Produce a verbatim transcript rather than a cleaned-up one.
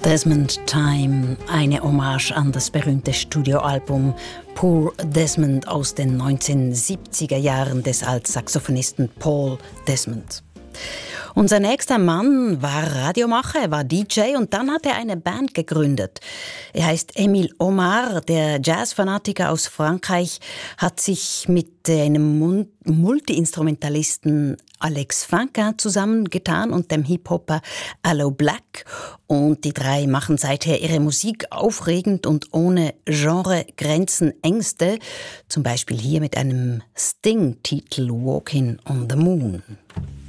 Desmond Time, eine Hommage an das berühmte Studioalbum Poor Desmond aus den neunzehnhundertsiebziger Jahren des Altsaxophonisten Paul Desmond. Unser nächster Mann war Radiomacher, er war D J und dann hat er eine Band gegründet. Er heißt Émile Omar, der Jazzfanatiker aus Frankreich, hat sich mit einem Multi-Instrumentalisten Alex Fincan zusammengetan und dem Hip-Hopper Aloe Blacc. Und die drei machen seither ihre Musik aufregend und ohne Genregrenzen, Ängste. Zum Beispiel hier mit einem Sting-Titel Walking on the Moon.